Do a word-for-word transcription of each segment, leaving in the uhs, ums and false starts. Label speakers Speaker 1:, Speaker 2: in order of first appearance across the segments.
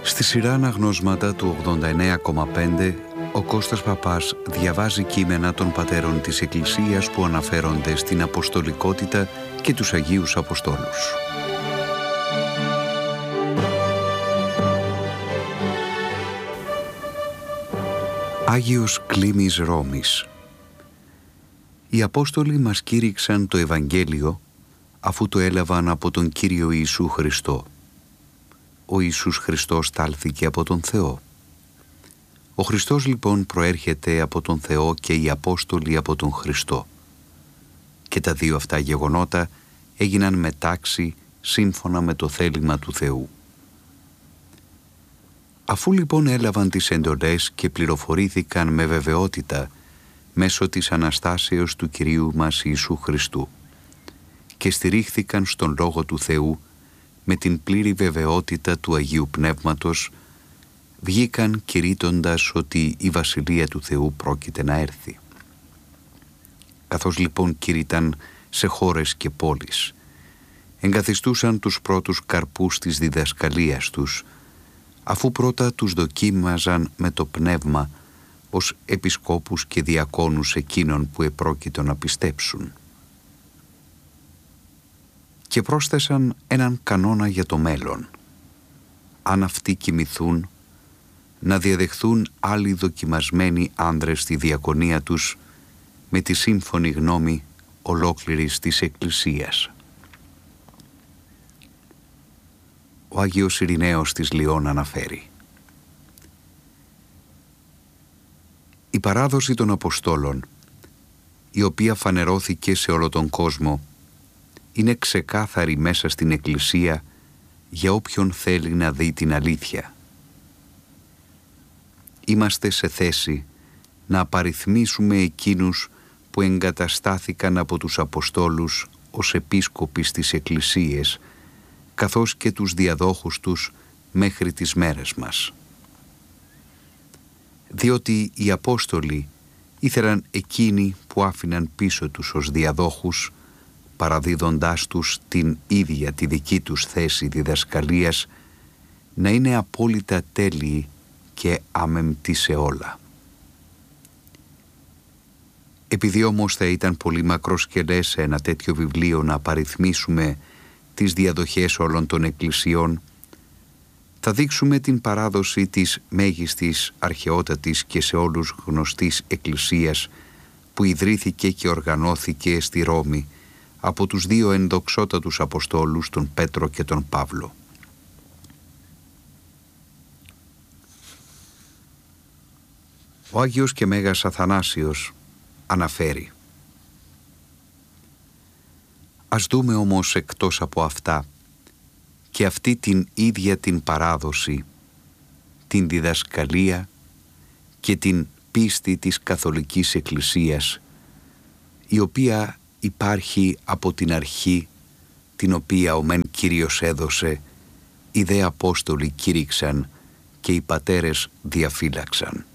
Speaker 1: Στη σειρά αναγνώσματα του ογδόντα εννέα κόμμα πέντε, ο Κώστας Παπάς διαβάζει κείμενα των πατέρων της Εκκλησίας που αναφέρονται στην Αποστολικότητα και τους Αγίους Αποστόλους. Άγιος Κλίμης Ρώμης. Οι Απόστολοι μας κήρυξαν το Ευαγγέλιο αφού το έλαβαν από τον Κύριο Ιησού Χριστό. Ο Ιησούς Χριστός στάλθηκε από τον Θεό. Ο Χριστός λοιπόν προέρχεται από τον Θεό και οι Απόστολοι από τον Χριστό. Και τα δύο αυτά γεγονότα έγιναν μετάξι σύμφωνα με το θέλημα του Θεού. Αφού λοιπόν έλαβαν τις εντολές και πληροφορήθηκαν με βεβαιότητα μέσω της Αναστάσεως του Κυρίου μας Ιησού Χριστού και στηρίχθηκαν στον Λόγο του Θεού με την πλήρη βεβαιότητα του Αγίου Πνεύματος, βγήκαν κηρύττοντας ότι η Βασιλεία του Θεού πρόκειται να έρθει. Καθώς λοιπόν κήρυταν σε χώρες και πόλεις, εγκαθιστούσαν τους πρώτους καρπούς της διδασκαλίας τους, αφού πρώτα τους δοκίμαζαν με το πνεύμα ως επισκόπους και διακόνους εκείνων που επρόκειτο να πιστέψουν. Και πρόσθεσαν έναν κανόνα για το μέλλον. Αν αυτοί κοιμηθούν, να διαδεχθούν άλλοι δοκιμασμένοι άνδρες στη διακονία τους με τη σύμφωνη γνώμη ολόκληρης της Εκκλησίας. Ο Άγιος Ειρηναίος της Λιών αναφέρει: η παράδοση των Αποστόλων, η οποία φανερώθηκε σε όλο τον κόσμο, είναι ξεκάθαρη μέσα στην Εκκλησία για όποιον θέλει να δει την αλήθεια. Είμαστε σε θέση να απαριθμίσουμε εκείνους που εγκαταστάθηκαν από τους Αποστόλους ως επίσκοποι στις Εκκλησίες, καθώς και τους διαδόχους τους μέχρι τις μέρες μας. Διότι οι Απόστολοι ήθελαν εκείνοι που άφηναν πίσω τους ως διαδόχους, παραδίδοντάς τους την ίδια τη δική τους θέση διδασκαλίας, να είναι απόλυτα τέλειοι και άμεμπτοι σε όλα. Επειδή όμως θα ήταν πολύ μακροσκελές σε ένα τέτοιο βιβλίο να απαριθμίσουμε τις διαδοχές όλων των εκκλησιών, θα δείξουμε την παράδοση της μέγιστης, αρχαιότατης και σε όλους γνωστής εκκλησίας που ιδρύθηκε και οργανώθηκε στη Ρώμη από τους δύο ενδοξότατους Αποστόλους, τον Πέτρο και τον Παύλο. Ο Άγιος και Μέγας Αθανάσιος αναφέρει: ας δούμε όμως εκτός από αυτά και αυτή την ίδια την παράδοση, την διδασκαλία και την πίστη της Καθολικής Εκκλησίας, η οποία υπάρχει από την αρχή, την οποία ο μεν Κύριος έδωσε, οι δε Απόστολοι κήρυξαν και οι πατέρες διαφύλαξαν.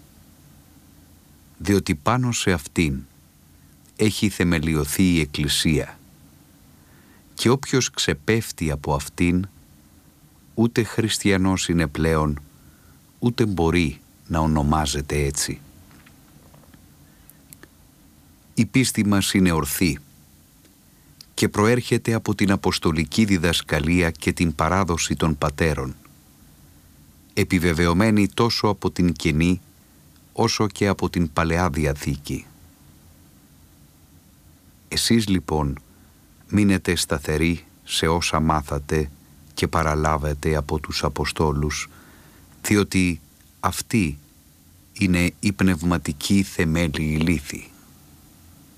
Speaker 1: Διότι πάνω σε αυτήν έχει θεμελιωθεί η Εκκλησία και όποιος ξεπέφτει από αυτήν ούτε χριστιανός είναι πλέον, ούτε μπορεί να ονομάζεται έτσι. Η πίστη μας είναι ορθή και προέρχεται από την αποστολική διδασκαλία και την παράδοση των πατέρων, επιβεβαιωμένη τόσο από την Καινή όσο και από την Παλαιά Διαθήκη. Εσείς λοιπόν μείνετε σταθεροί σε όσα μάθατε και παραλάβετε από τους Αποστόλους, διότι αυτή είναι η πνευματική θεμέλη ηλίθη.